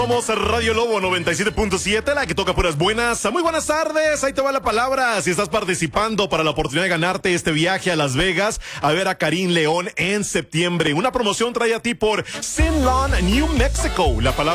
Somos Radio Lobo 97.7, la que toca puras buenas. Muy buenas tardes, ahí te va la palabra. Si estás participando para la oportunidad de ganarte este viaje a Las Vegas a ver a Karim León en septiembre. Una promoción trae a ti por Zinlon, New Mexico. La palabra